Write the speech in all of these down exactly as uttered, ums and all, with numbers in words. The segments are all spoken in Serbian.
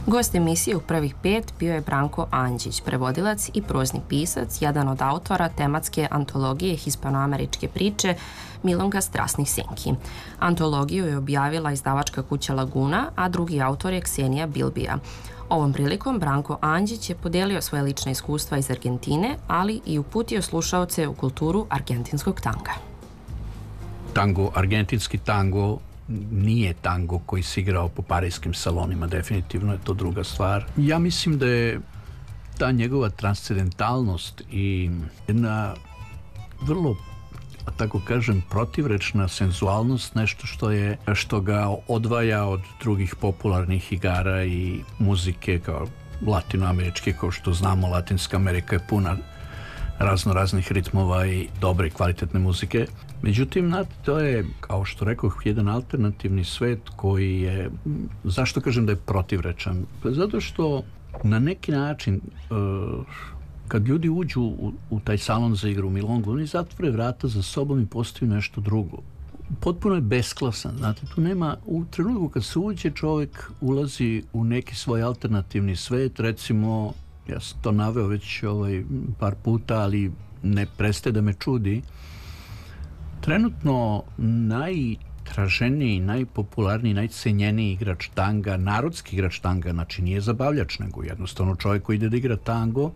Gost emisije u prvih pet bio je Branko Andžić, prevodilac i prozni pisac, jedan od autora tematske antologije hispanoameričke priče Milonga strasnih senki. Antologiju je objavila izdavačka kuća Laguna, a drugi autor je Ksenija Bilbija. Ovom prilikom Branko Andžić je podelio svoje lične iskustva iz Argentine, ali i uputio slušaoce u kulturu argentinskog tanga. Tango, argentinski tango nije tango koji se igrao po parijskim salonima, definitivno je to druga stvar. Ja mislim da je ta njegova transcendentalnost i jedna vrlo, tako kažem, protivrečna senzualnost nešto što je, što ga odvaja od drugih popularnih igara i muzike kao latinoameričke, kao što znamo, Latinska Amerika je puna razno raznih ritmova i dobre i kvalitetne muzike. Međutim, to je, kao što rekoh, jedan alternativni svet koji je, zašto kažem da je protivrečan? Zato što na neki način kad ljudi uđu u, u taj salon za igru u Milongu, oni zatvore vrata za sobom i postaju nešto drugo. Potpuno je besklasan, znate, tu nema, u trenutku kad se uđe, čovjek ulazi u neki svoj alternativni svet, recimo, ja sam to naveo već ovaj, par puta, ali ne prestaje da me čudi. Trenutno najtraženiji, najpopularniji, najcenjeniji igrač tanga, narodski igrač tanga, znači nije zabavljač, nego jednostavno čovjek koji ide da igra tango,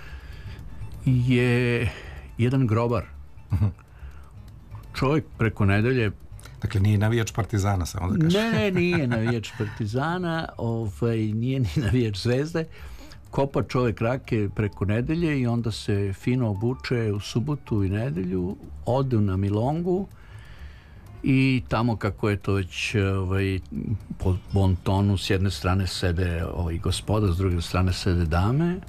je jedan grobar. Čovjek preko nedelje... Dakle, nije navijač Partizana, samo da kažem. Ne, ne, nije navijač Partizana, ovaj, nije ni navijač Zvezde. Kopa čovjek rake preko nedelje i onda se fino obuče u subotu i nedelju, ode na Milongu i tamo, kako je to već ovaj, po bon tonu, s jedne strane sede ovaj, gospoda, s druge strane sede dame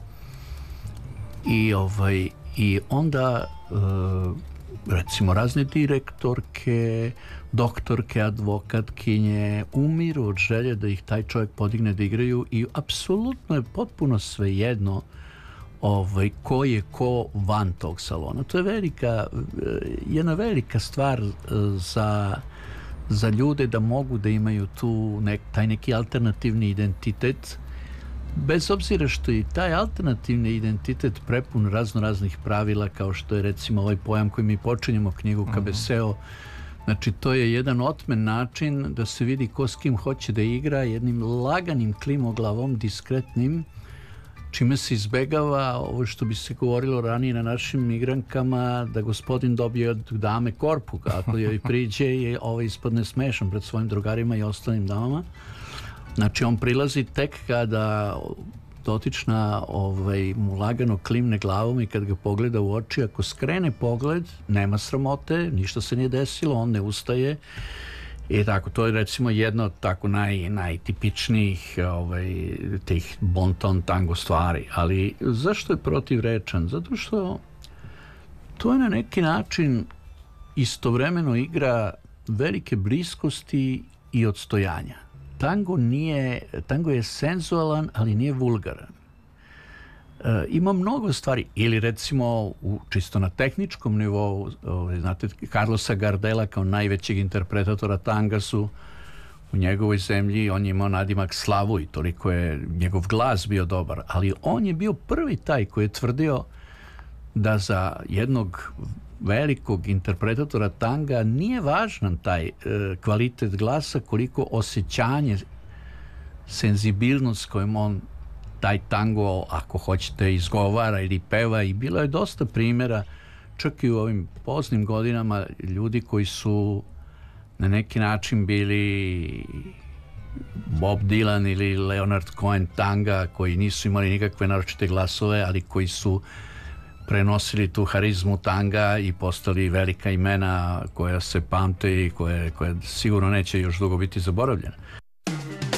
i, ovaj, i onda uh, recimo razne direktorke, doktorke, advokatkinje umiru od želje da ih taj čovjek podigne da igraju i apsolutno je potpuno svejedno ovaj, ko je ko van tog salona. To je velika, jedna velika stvar za, za ljude da mogu da imaju tu nek, taj neki alternativni identitet, bez obzira što je taj alternativni identitet prepun razno raznih pravila, kao što je recimo ovaj pojam koji mi počinjemo knjigu Cabeceo. Znači, to je jedan otmen način da se vidi ko s kim hoće da igra, jednim laganim klimoglavom, diskretnim, čime se izbegava ovo što bi se govorilo ranije na našim igrankama, da gospodin dobije od dame korpu, ako joj priđe i ovaj ispadne smešan pred svojim drugarima i ostalim damama. Znači, on prilazi tek kada dotična ovaj, mu lagano klimne glavom i kad ga pogleda u oči, ako skrene pogled, nema sramote, ništa se nije desilo, on ne ustaje. I tako, to je recimo jedno od tako naj, najtipičnijih ovaj, tih bon ton tango stvari. Ali zašto je protivrečan? Zato što to je na neki način istovremeno igra velike bliskosti i odstojanja. Tango nije, tango je senzualan, ali nije vulgaran. E, ima mnogo stvari, ili recimo u, čisto na tehničkom nivou, ovaj, znate, Carlosa Gardela kao najvećeg interpretatora tanga su u njegovoj zemlji, on je imao nadimak Slavu i toliko je njegov glas bio dobar, ali on je bio prvi taj koji je tvrdio da za jednog velikog interpretatora tanga nije važan taj e, kvalitet glasa koliko osjećanje, senzibilnost kojom on taj tango, ako hoćete, izgovara ili peva. I bilo je dosta primjera, čak i u ovim poznim godinama, ljudi koji su na neki način bili Bob Dylan ili Leonard Cohen tanga, koji nisu imali nikakve naročite glasove, ali koji su prenosili tu harizmu tanga i postali velika imena koja se pamte i koje, koje sigurno neće još dugo biti zaboravljena.